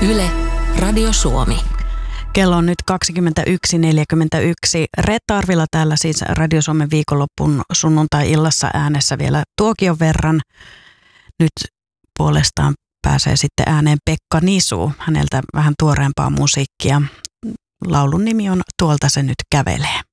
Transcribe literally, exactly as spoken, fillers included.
Yle, Radio Suomi. Kello on nyt kaksikymmentäyksi neljäkymmentäyksi. Reetta Arvila täällä siis Radio Suomen viikonloppun sunnuntai-illassa äänessä vielä tuokion verran. Nyt puolestaan pääsee sitten ääneen Pekka Nisu. Häneltä vähän tuoreempaa musiikkia. Laulun nimi on Tuolta se nyt kävelee.